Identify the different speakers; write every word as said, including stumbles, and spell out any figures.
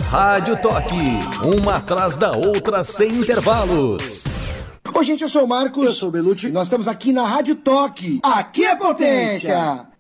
Speaker 1: Rádio Toque, uma atrás da outra sem intervalos.
Speaker 2: Oi, gente, eu sou o Marcos.
Speaker 3: Eu sou o Belucci.
Speaker 2: Nós estamos aqui na Rádio Toque. Aqui é potência.